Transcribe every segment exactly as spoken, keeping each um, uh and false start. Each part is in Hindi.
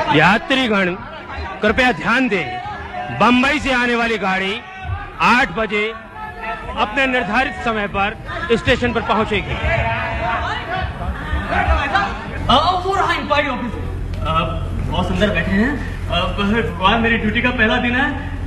यात्रीगण कृपया ध्यान दें, बंबई से आने वाली गाड़ी आठ बजे अपने निर्धारित समय पर स्टेशन पर पहुंचेगी। वो रहा इंक्वायरी ऑफिस। बहुत सुंदर बैठे हैं। भगवान, मेरी ड्यूटी का पहला दिन है।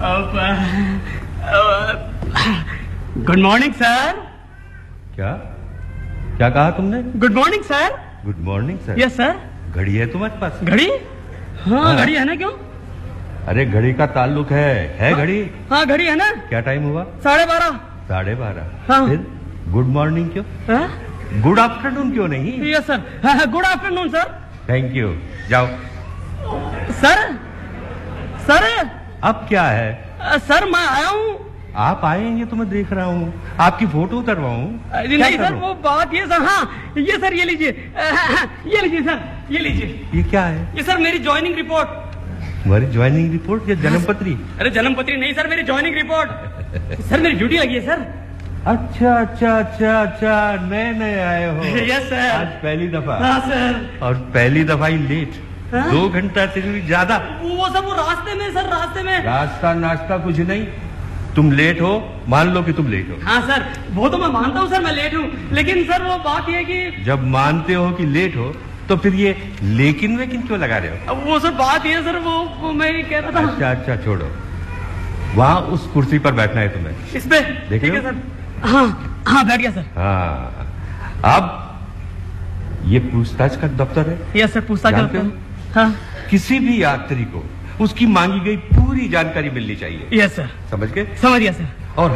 Good morning sir. क्या क्या कहा तुमने? Good morning sir. Good morning sir. Yes sir. घड़ी है तुम्हारे पास? घड़ी? हाँ, हाँ घड़ी है ना। क्यों? अरे घड़ी का ताल्लुक है है घड़ी? हाँ घड़ी है ना। क्या टाइम हुआ? साढ़े बारह। साढ़े बारह। हाँ। फिर गुड मॉर्निंग क्यों? हाँ? गुड आफ्टरनून क्यों नहीं? Yes sir. Good afternoon sir. Thank you. जाओ। सर सर अब क्या है? सर मैं आया हूँ। आप आए हैं, ये तो मैं देख रहा हूँ। आपकी फोटो उतरवाऊं? नहीं सर, वो बात ये सर। हाँ ये सर, ये लीजिए। ये लीजिए सर, ये लीजिए। ये क्या है? ये सर मेरी ज्वाइनिंग रिपोर्ट। तुम्हारी ज्वाइनिंग रिपोर्ट या जन्म पत्री? अरे जन्म पत्री नहीं सर, मेरी ज्वाइनिंग रिपोर्ट। सर मेरी ड्यूटी लगी है सर। अच्छा अच्छा अच्छा अच्छा, नए नए आए हो? Yes sir. आज पहली दफा? हाँ सर। और पहली दफा ही लेट? हाँ? दो घंटा से भी ज्यादा? वो सब वो रास्ते में सर, रास्ते में। रास्ता नाश्ता कुछ नहीं, तुम लेट हो। मान लो कि तुम लेट हो। हाँ सर, वो तो मैं मानता हूँ सर, मैं लेट हूँ। लेकिन सर वो बात ये कि जब मानते हो कि लेट हो तो फिर ये लेकिन वेकिन क्यों लगा रहे हो? वो सर बात ये सर, वो, वो मैं कह रहा था। अच्छा अच्छा छोड़ो, वहाँ उस कुर्सी पर बैठना है तुम्हें। इस पे? देख ठीक रहे है हो? सर। हाँ हाँ बैठ गया सर। हाँ, अब ये पूछताछ का दफ्तर है। यस सर, पूछताछ जानते करते हो? हैं। हाँ। किसी भी यात्री को उसकी मांगी गई पूरी जानकारी मिलनी चाहिए। Yes sir. समझ गए? समझ गया सर।